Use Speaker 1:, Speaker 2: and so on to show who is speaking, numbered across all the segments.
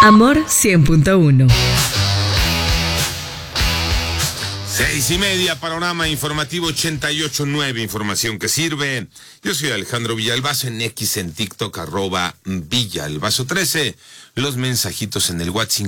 Speaker 1: Amor 100.1.
Speaker 2: 6:30, panorama informativo 88.9, información que sirve. Yo soy Alejandro Villalbazo, en X, en TikTok, @Villalbazo13. Los mensajitos en el WhatsApp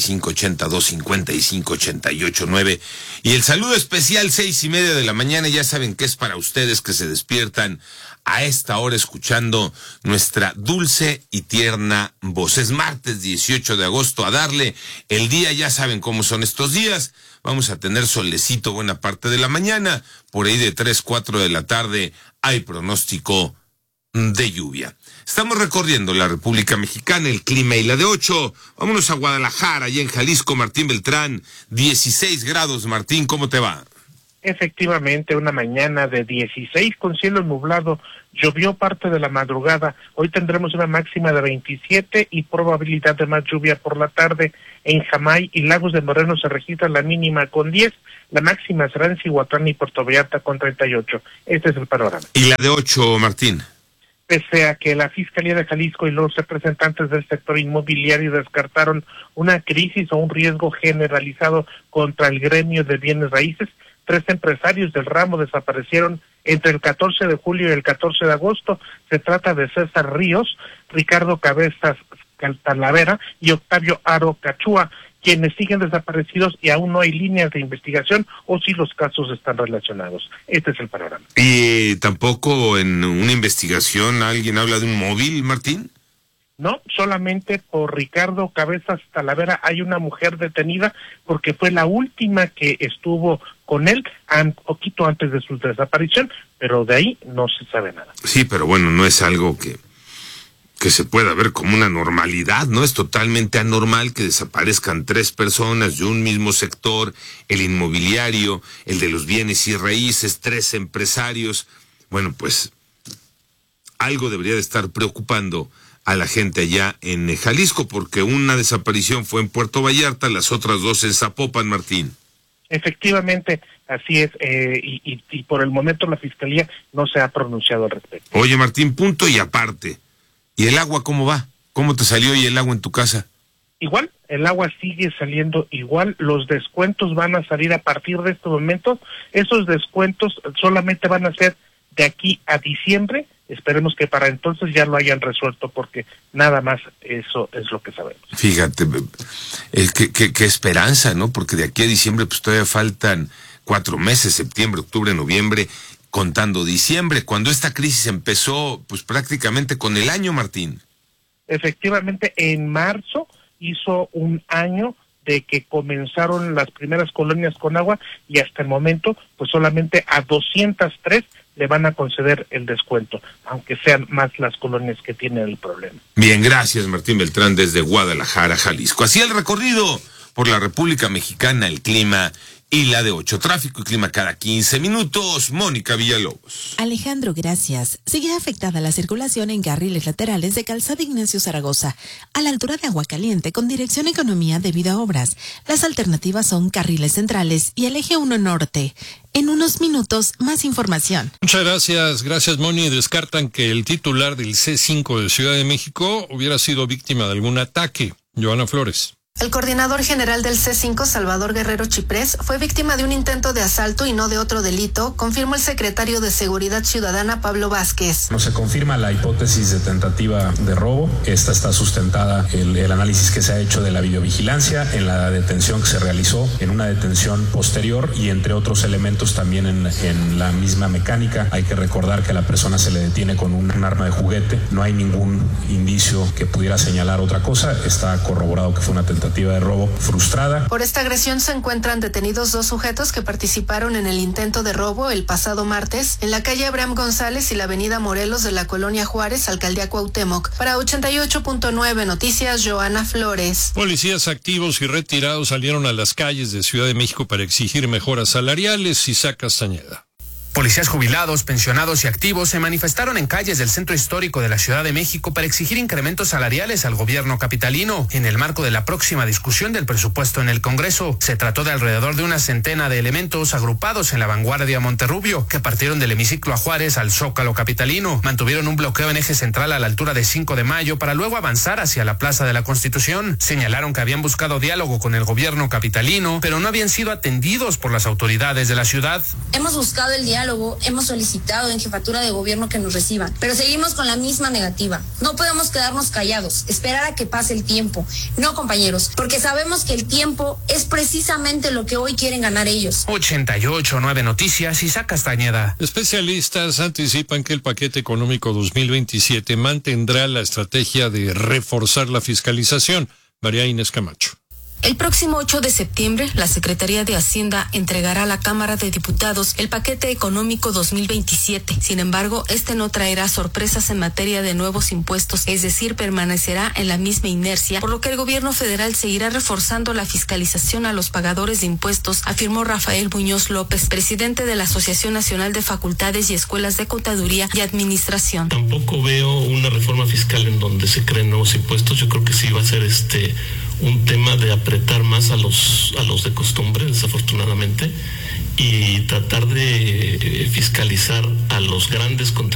Speaker 2: 5582-5588-9. Y el saludo especial 6:30 de la mañana, ya saben que es para ustedes que se despiertan a esta hora escuchando nuestra dulce y tierna voz. Es martes 18 de agosto, a darle el día, ya saben cómo son estos días. Vamos a tener solecito buena parte de la mañana, por ahí de 3, 4 de la tarde hay pronóstico de lluvia. Estamos recorriendo la República Mexicana, el clima y la de 8. Vámonos a Guadalajara, allá en Jalisco, Martín Beltrán, 16 grados. Martín, ¿cómo te va?
Speaker 3: Efectivamente, una mañana de 16 con cielo nublado, llovió parte de la madrugada. Hoy tendremos una máxima de 27 y probabilidad de más lluvia por la tarde. En Jamay y Lagos de Moreno se registra la mínima con 10, la máxima será en Cihuatlán y Puerto Vallarta con 38. Este es el panorama.
Speaker 2: ¿Y la de 8, Martín?
Speaker 3: Pese a que la Fiscalía de Jalisco y los representantes del sector inmobiliario descartaron una crisis o un riesgo generalizado contra el gremio de bienes raíces, 3 empresarios del ramo desaparecieron entre el 14 de julio y el 14 de agosto. Se trata de César Ríos, Ricardo Cabezas Talavera y Octavio Aro Cachúa, quienes siguen desaparecidos y aún no hay líneas de investigación o si los casos están relacionados. Este es el panorama.
Speaker 2: ¿Y tampoco en una investigación alguien habla de un móvil, Martín?
Speaker 3: No, solamente por Ricardo Cabezas Talavera hay una mujer detenida porque fue la última que estuvo con él poquito antes de su desaparición, pero de ahí no se sabe nada.
Speaker 2: Sí, pero bueno, no es algo que se pueda ver como una normalidad, ¿no? Es totalmente anormal que desaparezcan 3 personas de un mismo sector, el inmobiliario, el de los bienes y raíces, 3 empresarios. Bueno, pues algo debería de estar preocupando a la gente allá en Jalisco, porque una desaparición fue en Puerto Vallarta, las otras 2 en Zapopan, Martín.
Speaker 3: Efectivamente, así es, y por el momento la Fiscalía no se ha pronunciado al respecto.
Speaker 2: Oye, Martín, punto y aparte, ¿y el agua cómo va? ¿Cómo te salió hoy el agua en tu casa?
Speaker 3: Igual, el agua sigue saliendo igual, los descuentos van a salir a partir de estos momentos, esos descuentos solamente van a ser de aquí a diciembre. Esperemos que para entonces ya lo hayan resuelto, porque nada más eso es lo que sabemos.
Speaker 2: Fíjate, qué esperanza, ¿no? Porque de aquí a diciembre pues todavía faltan 4 meses, septiembre, octubre, noviembre, contando diciembre, cuando esta crisis empezó pues prácticamente con el año, Martín.
Speaker 3: Efectivamente, en marzo hizo un año de que comenzaron las primeras colonias con agua y hasta el momento pues solamente a 203 le van a conceder el descuento, aunque sean más las colonias que tienen el problema.
Speaker 2: Bien, gracias Martín Beltrán desde Guadalajara, Jalisco. Así el recorrido por la República Mexicana, el clima y la de 8. Tráfico y clima cada 15 minutos. Mónica Villalobos.
Speaker 4: Alejandro, gracias. Sigue afectada la circulación en carriles laterales de Calzada Ignacio Zaragoza, a la altura de Aguacaliente, con dirección Economía debido a obras. Las alternativas son carriles centrales y el eje 1 norte. En unos minutos, más información.
Speaker 5: Muchas gracias Moni. Descartan que el titular del C5 de Ciudad de México hubiera sido víctima de algún ataque. Joana Flores.
Speaker 6: El coordinador general del C5, Salvador Guerrero Chiprés, fue víctima de un intento de asalto y no de otro delito, confirmó el secretario de Seguridad Ciudadana, Pablo Vázquez.
Speaker 7: No se confirma la hipótesis de tentativa de robo. Esta está sustentada el análisis que se ha hecho de la videovigilancia, en la detención que se realizó, en una detención posterior y entre otros elementos también en la misma mecánica. Hay que recordar que a la persona se le detiene con un arma de juguete. No hay ningún indicio que pudiera señalar otra cosa. Está corroborado que fue una tentativa de robo frustrada.
Speaker 6: Por esta agresión se encuentran detenidos 2 sujetos que participaron en el intento de robo el pasado martes en la calle Abraham González y la avenida Morelos de la colonia Juárez, alcaldía Cuauhtémoc. Para 88.9 Noticias, Joana Flores.
Speaker 5: Policías activos y retirados salieron a las calles de Ciudad de México para exigir mejoras salariales. Isaac Castañeda.
Speaker 8: Policías jubilados, pensionados y activos se manifestaron en calles del centro histórico de la Ciudad de México para exigir incrementos salariales al gobierno capitalino en el marco de la próxima discusión del presupuesto en el Congreso. Se trató de alrededor de una centena de elementos agrupados en la vanguardia Monterrubio, que partieron del hemiciclo a Juárez al Zócalo capitalino. Mantuvieron un bloqueo en eje central a la altura de 5 de Mayo para luego avanzar hacia la Plaza de la Constitución. Señalaron que habían buscado diálogo con el gobierno capitalino, pero no habían sido atendidos por las autoridades de la ciudad.
Speaker 9: Hemos buscado el diálogo, hemos solicitado en jefatura de gobierno que nos reciban, pero seguimos con la misma negativa. No podemos quedarnos callados, esperar a que pase el tiempo. No, compañeros, porque sabemos que el tiempo es precisamente lo que hoy quieren ganar ellos.
Speaker 8: 88.9 Noticias, Isaac Castañeda.
Speaker 5: Especialistas anticipan que el paquete económico 2027 mantendrá la estrategia de reforzar la fiscalización. María Inés Camacho.
Speaker 10: El próximo 8 de septiembre, la Secretaría de Hacienda entregará a la Cámara de Diputados el paquete económico 2027. Sin embargo, este no traerá sorpresas en materia de nuevos impuestos, es decir, permanecerá en la misma inercia, por lo que el gobierno federal seguirá reforzando la fiscalización a los pagadores de impuestos, afirmó Rafael Muñoz López, presidente de la Asociación Nacional de Facultades y Escuelas de Contaduría y Administración.
Speaker 11: Tampoco veo una reforma fiscal en donde se creen nuevos impuestos. Yo creo que sí va a ser un tema de apretar más a los de costumbre, desafortunadamente, y tratar de fiscalizar a los grandes contribuyentes